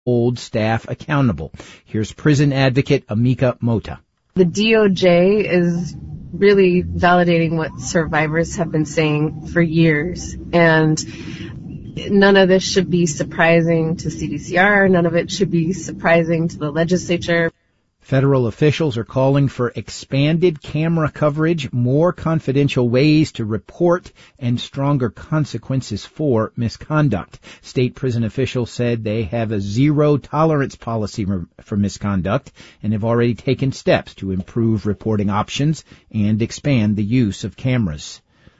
hold staff accountable. Here's prison advocate Amika Mota. The DOJ is really validating what survivors have been saying for years, and none of this should be surprising to CDCR. None of it should be surprising to the legislature. Federal officials are calling for expanded camera coverage, more confidential ways to report, and stronger consequences for misconduct. State prison officials said they have a zero-tolerance policy for misconduct and have already taken steps to improve reporting options and expand the use of cameras.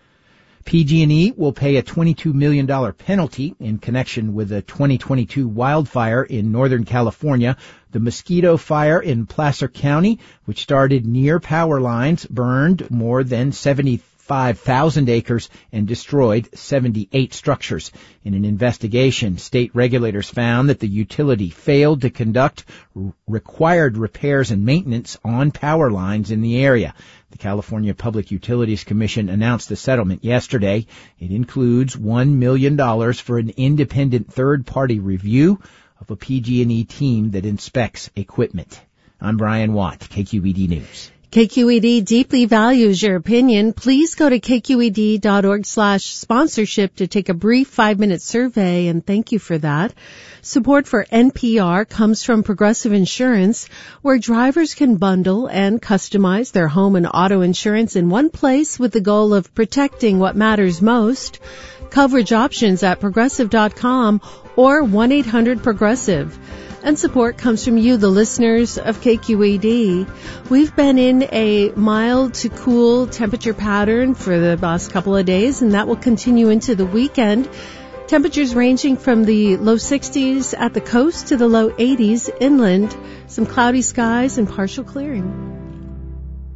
PG&E will pay a $22 million penalty in connection with a 2022 wildfire in Northern California. The Mosquito Fire in Placer County, which started near power lines, burned more than 75,000 acres and destroyed 78 structures. In an investigation, state regulators found that the utility failed to conduct required repairs and maintenance on power lines in the area. The California Public Utilities Commission announced the settlement yesterday. It includes $1 million for an independent third-party review of a PG&E team that inspects equipment. I'm Brian Watt, KQED News. KQED deeply values your opinion. Please go to kqed.org/sponsorship to take a brief 5-minute survey, and thank you for that. Support for NPR comes from Progressive Insurance, where drivers can bundle and customize their home and auto insurance in one place with the goal of protecting what matters most. Coverage options at progressive.com or 1-800-PROGRESSIVE. And support comes from you, the listeners of KQED. We've been in a mild to cool temperature pattern for the last couple of days, and that will continue into the weekend. Temperatures ranging from the low 60s at the coast to the low 80s inland. Some cloudy skies and partial clearing.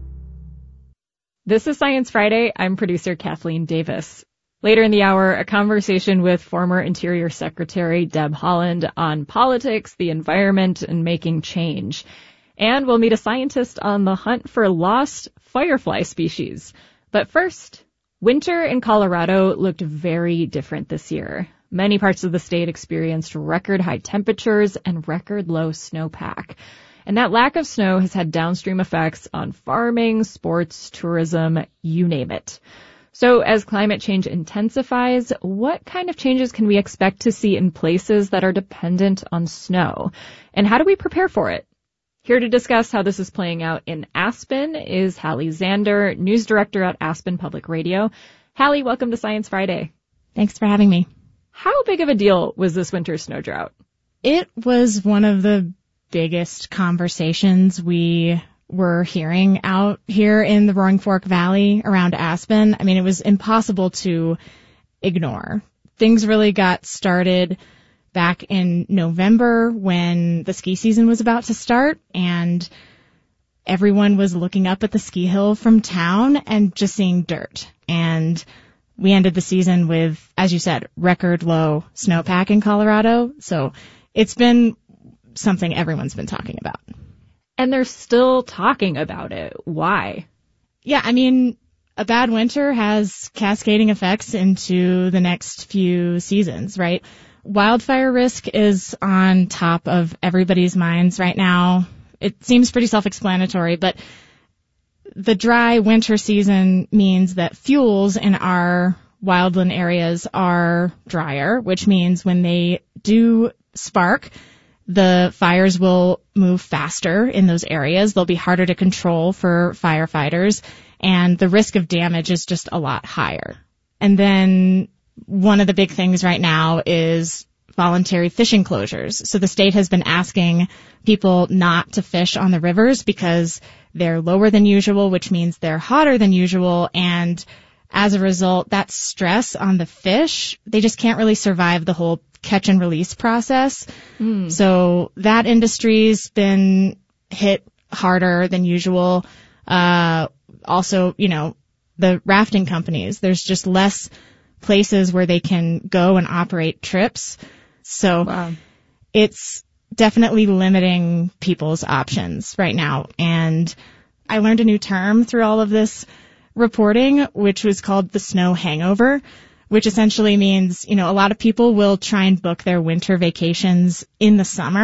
This is Science Friday. I'm producer Kathleen Davis. Later in the hour, a conversation with former Interior Secretary Deb Haaland on politics, the environment, and making change. And we'll meet a scientist on the hunt for lost firefly species. But first, winter in Colorado looked very different this year. Many parts of the state experienced record high temperatures and record low snowpack. And that lack of snow has had downstream effects on farming, sports, tourism, you name it. So as climate change intensifies, what kind of changes can we expect to see in places that are dependent on snow? And how do we prepare for it? Here to discuss how this is playing out in Aspen is Hallie Zander, news director at Aspen Public Radio. Hallie, welcome to Science Friday. Thanks for having me. How big of a deal was this winter snow drought? It was one of the biggest conversations we were hearing out here in the Roaring Fork Valley around Aspen. I mean, it was impossible to ignore. Things really got started back in November when the ski season was about to start, and everyone was looking up at the ski hill from town and just seeing dirt. And we ended the season with, as you said, record low snowpack in Colorado. So it's been something everyone's been talking about. And they're still talking about it. Why? Yeah, I mean, a bad winter has cascading effects into the next few seasons, right? Wildfire risk is on top of everybody's minds right now. It seems pretty self-explanatory, but the dry winter season means that fuels in our wildland areas are drier, which means when they do spark, the fires will move faster in those areas. They'll be harder to control for firefighters, and the risk of damage is just a lot higher. And then one of the big things right now is voluntary fishing closures. So the state has been asking people not to fish on the rivers because they're lower than usual, which means they're hotter than usual, and as a result, that stress on the fish, they just can't really survive the whole catch and release process. So that industry's been hit harder than usual. Also, you know, the rafting companies, there's just less places where they can go and operate trips. So it's definitely limiting people's options right now. And I learned a new term through all of this reporting, which was called the snow hangover, which essentially means, you know, a lot of people will try and book their winter vacations in the summer